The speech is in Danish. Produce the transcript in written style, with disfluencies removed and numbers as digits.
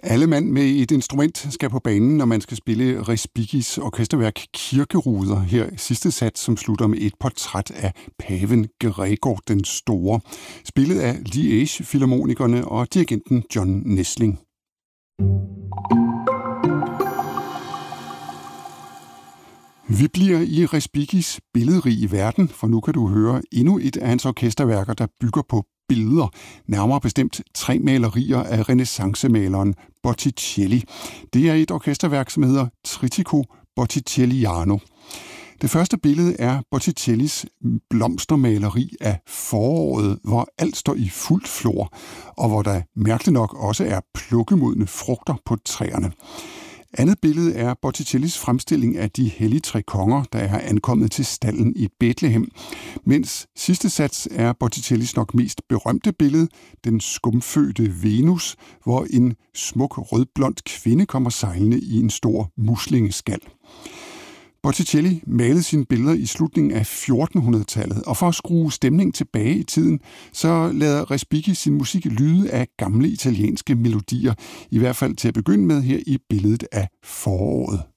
Alle mand med et instrument skal på banen, når man skal spille Respigis orkesterværk Kirkeruder. Her sidste sats, som slutter med et portræt af paven Gregor den Store. Spillet af Liège-filharmonikerne og dirigenten John Nesling. Vi bliver i Respigis billedrige verden, for nu kan du høre endnu et af hans orkesterværker, der bygger på billeder, nærmere bestemt 3 malerier af renæssancemaleren Botticelli. Det er et orkesterværk, som hedder Trittico Botticelliano. Det første billede er Botticellis blomstermaleri af foråret, hvor alt står i fuldt flor, og hvor der mærkeligt nok også er plukkemodne frugter på træerne. Andet billede er Botticellis fremstilling af de hellige tre konger, der er ankommet til stalden i Bethlehem, mens sidste sats er Botticellis nok mest berømte billede, den skumfødte Venus, hvor en smuk rødblond kvinde kommer sejlende i en stor muslingeskal. Botticelli malede sine billeder i slutningen af 1400-tallet, og for at skrue stemningen tilbage i tiden, så lader Respighi sin musik lyde af gamle italienske melodier, i hvert fald til at begynde med her i billedet af foråret.